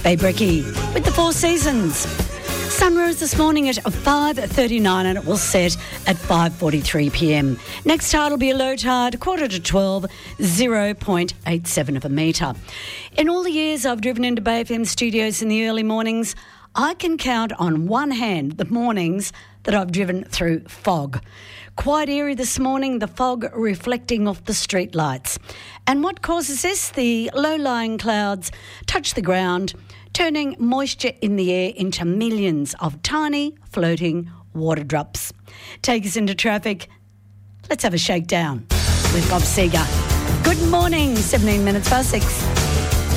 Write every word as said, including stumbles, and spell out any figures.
Faye Brecky with the Four Seasons. Sun rose this morning at five thirty-nine and it will set at five forty-three p.m. Next tide will be a low tide, quarter to twelve, zero point eight seven of a metre. In all the years I've driven into Bay F M studios in the early mornings, I can count on one hand the mornings that I've driven through fog. Quite eerie this morning, the fog reflecting off the street lights. And what causes this? The low-lying clouds touch the ground, turning moisture in the air into millions of tiny floating water drops. Take us into traffic. Let's have a shakedown with Bob Seeger. Good morning, seventeen minutes past six.